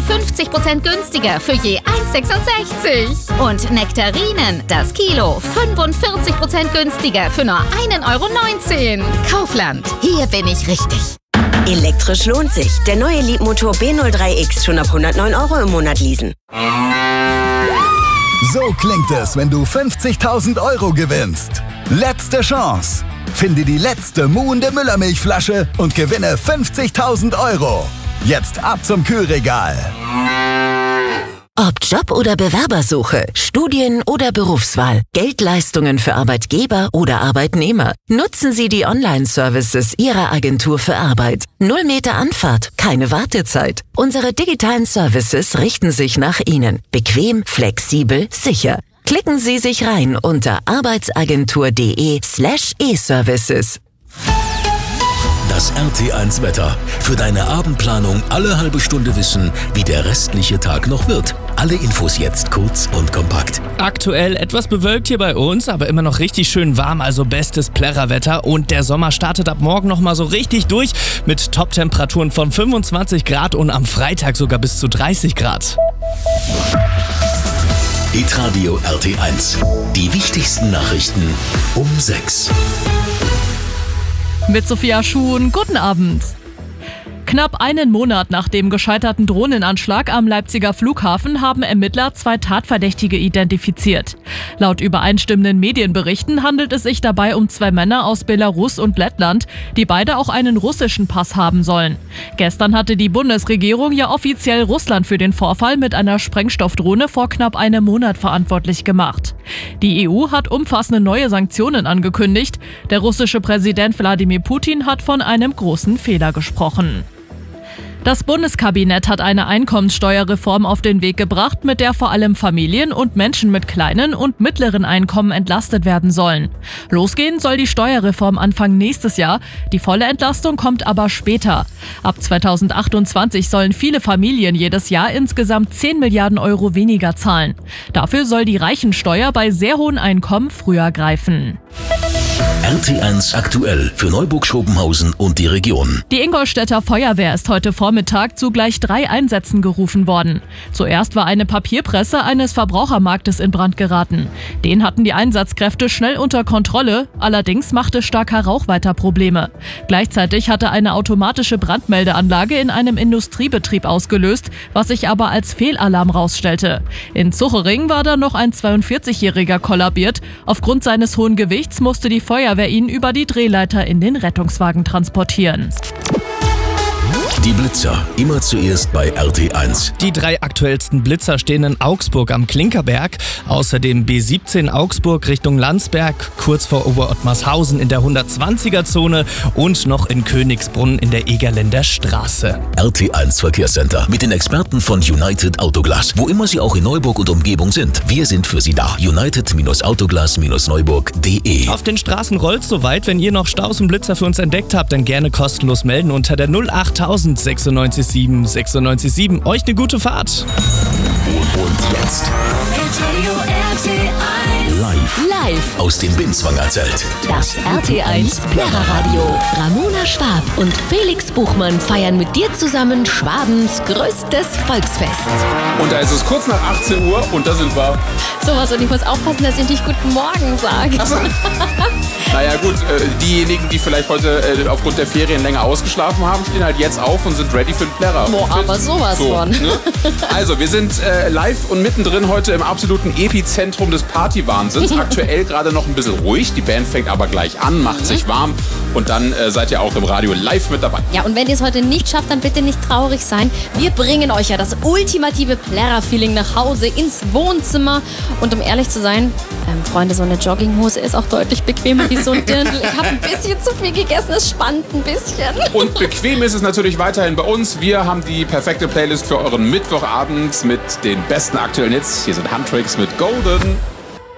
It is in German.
50% günstiger für je 1,66 €. Und Nektarinen, das Kilo, 45% günstiger für nur 1,19 €. Kaufland, hier bin ich richtig. Elektrisch lohnt sich. Der neue Leapmotor B03X schon ab 109 € im Monat leasen. So klingt es, wenn du 50.000 € gewinnst. Letzte Chance. Finde die letzte muhende Müllermilchflasche und gewinne 50.000 €. Jetzt ab zum Kühlregal. Ob Job- oder Bewerbersuche, Studien- oder Berufswahl, Geldleistungen für Arbeitgeber oder Arbeitnehmer. Nutzen Sie die Online-Services Ihrer Agentur für Arbeit. 0 Meter Anfahrt, keine Wartezeit. Unsere digitalen Services richten sich nach Ihnen. Bequem, flexibel, sicher. Klicken Sie sich rein unter arbeitsagentur.de/e-Services. Das RT1 Wetter. Für deine Abendplanung alle halbe Stunde wissen, wie der restliche Tag noch wird. Alle Infos jetzt kurz und kompakt. Aktuell etwas bewölkt hier bei uns, aber immer noch richtig schön warm, also bestes Plärrerwetter. Und der Sommer startet ab morgen nochmal so richtig durch mit Top-Temperaturen von 25 Grad und am Freitag sogar bis zu 30 Grad. Hitradio RT1. Die wichtigsten Nachrichten um 6. Mit Sophia Schuhn, guten Abend. Knapp einen Monat nach dem gescheiterten Drohnenanschlag am Leipziger Flughafen haben Ermittler 2 Tatverdächtige identifiziert. Laut übereinstimmenden Medienberichten handelt es sich dabei um 2 Männer aus Belarus und Lettland, die beide auch einen russischen Pass haben sollen. Gestern hatte die Bundesregierung ja offiziell Russland für den Vorfall mit einer Sprengstoffdrohne vor knapp einem Monat verantwortlich gemacht. Die EU hat umfassende neue Sanktionen angekündigt. Der russische Präsident Wladimir Putin hat von einem großen Fehler gesprochen. Das Bundeskabinett hat eine Einkommenssteuerreform auf den Weg gebracht, mit der vor allem Familien und Menschen mit kleinen und mittleren Einkommen entlastet werden sollen. Losgehen soll die Steuerreform Anfang nächstes Jahr. Die volle Entlastung kommt aber später. Ab 2028 sollen viele Familien jedes Jahr insgesamt 10 Milliarden € weniger zahlen. Dafür soll die Reichensteuer bei sehr hohen Einkommen früher greifen. RT1 aktuell für Neuburg-Schopenhausen und die Region. Die Ingolstädter Feuerwehr ist heute Vormittag zu gleich 3 Einsätzen gerufen worden. Zuerst war eine Papierpresse eines Verbrauchermarktes in Brand geraten. Den hatten die Einsatzkräfte schnell unter Kontrolle, allerdings machte starker Rauch weiter Probleme. Gleichzeitig hatte eine automatische Brandmeldeanlage in einem Industriebetrieb ausgelöst, was sich aber als Fehlalarm rausstellte. In Zuchering war dann noch ein 42-Jähriger kollabiert. Aufgrund seines hohen Gewichts musste die Feuerwehr ihn über die Drehleiter in den Rettungswagen transportieren. Die Blitzer, immer zuerst bei RT1. Die 3 aktuellsten Blitzer stehen in Augsburg am Klinkerberg, außerdem B17 Augsburg Richtung Landsberg, kurz vor Oberottmarshausen in der 120er-Zone und noch in Königsbrunn in der Egerländer Straße. RT1 Verkehrscenter mit den Experten von United Autoglas. Wo immer Sie auch in Neuburg und Umgebung sind, wir sind für Sie da. United-Autoglas-Neuburg.de. Auf den Straßen rollt's soweit. Wenn ihr noch Staus und Blitzer für uns entdeckt habt, dann gerne kostenlos melden unter der 08000 967 967. Euch eine gute Fahrt. Und jetzt live aus dem Binzwanger Zelt. Das RT1 Plärrerradio. Ramona Schwab und Felix Buchmann feiern mit dir zusammen Schwabens größtes Volksfest. Und da ist es kurz nach 18 Uhr und da sind wir. Sowas, und ich muss aufpassen, dass ich nicht Guten Morgen sage. Achso. Naja gut, diejenigen, die vielleicht heute aufgrund der Ferien länger ausgeschlafen haben, stehen halt jetzt auf und sind ready für den Plärrer. Boah, aber sowas von. Ne? Also, wir sind live und mittendrin heute im absoluten Epizentrum des Partywahnsinns. Aktuell gerade noch ein bisschen ruhig, die Band fängt aber gleich an, macht sich warm und dann seid ihr auch im Radio live mit dabei. Ja, und wenn ihr es heute nicht schafft, dann bitte nicht traurig sein. Wir bringen euch ja das ultimative Plärrer-Feeling nach Hause, ins Wohnzimmer. Und um ehrlich zu sein, Freunde, so eine Jogginghose ist auch deutlich bequemer wie so ein Dirndl. Ich habe ein bisschen zu viel gegessen, es spannt ein bisschen. Und bequem ist es natürlich weiterhin bei uns. Wir haben die perfekte Playlist für euren Mittwochabend mit den besten aktuellen Hits. Hier sind Handtricks mit Golden.